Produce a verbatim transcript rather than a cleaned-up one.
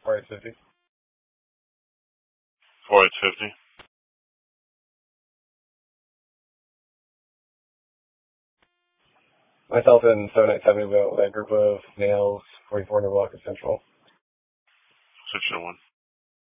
four eight fifty. four eight fifty. Myself and seven eight seventy, we went with a group of males, forty-four hundred block of Central.